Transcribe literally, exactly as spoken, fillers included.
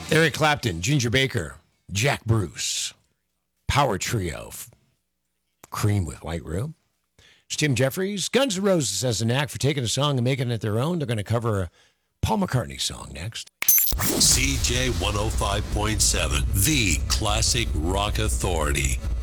Eric Clapton, Ginger Baker, Jack Bruce, Power Trio, Cream with White Room. It's Tim Jeffries. Guns N' Roses has a knack for taking a song and making it their own. They're going to cover a Paul McCartney song next. C J one oh five point seven, the classic rock authority.